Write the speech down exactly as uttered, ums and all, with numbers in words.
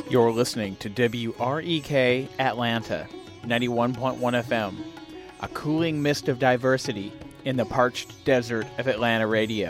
You're listening to W R E K Atlanta, ninety-one point one F M, a cooling mist of diversity in the parched desert of Atlanta radio.